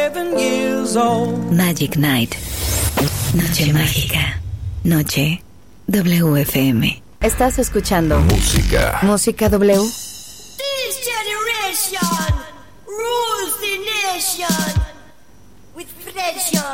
Magic Night. Noche mágica. Noche WFM. Estás escuchando Música W. This generation rules the nation with pleasure.